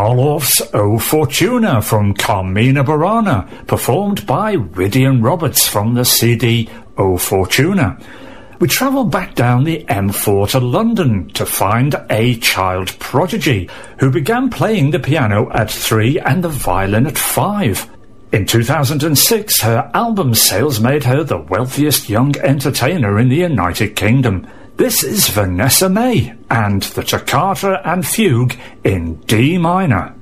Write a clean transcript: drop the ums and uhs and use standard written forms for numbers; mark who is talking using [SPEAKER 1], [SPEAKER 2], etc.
[SPEAKER 1] Karloff's O Fortuna from Carmina Burana, performed by Rydian Roberts from the CD O Fortuna. We travel back down the M4 to London to find a child prodigy who began playing the piano at 3 and the violin at 5. In 2006, her album sales made her the wealthiest young entertainer in the United Kingdom. This is Vanessa Mae and the Toccata and Fugue in D minor.